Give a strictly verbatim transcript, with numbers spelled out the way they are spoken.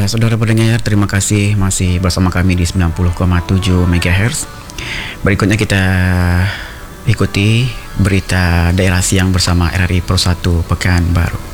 saudara pendengar, terima kasih masih bersama kami di sembilan puluh koma tujuh megahertz. Berikutnya kita ikuti berita daerah siang bersama R R I Pro satu Pekanbaru.